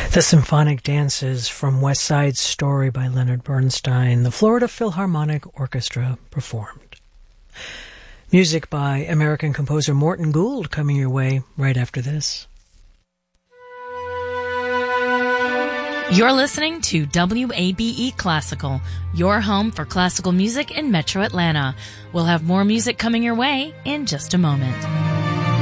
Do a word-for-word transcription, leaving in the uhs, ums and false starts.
The Symphonic Dances from West Side Story by Leonard Bernstein, the Florida Philharmonic Orchestra performed. Music by American composer Morton Gould coming your way right after this. You're listening to W A B E Classical, your home for classical music in Metro Atlanta. We'll have more music coming your way in just a moment.